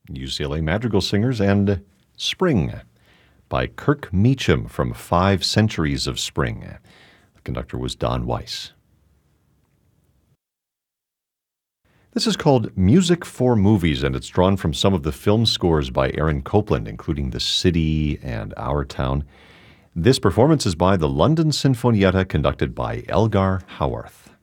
UCLA Madrigal Singers, and Spring by Kirk Meacham from 5 Centuries of Spring. The conductor was Don Weiss. This is called Music for Movies, and it's drawn from some of the film scores by Aaron Copland, including The City and Our Town. This performance is by the London Sinfonietta, conducted by Elgar Howarth.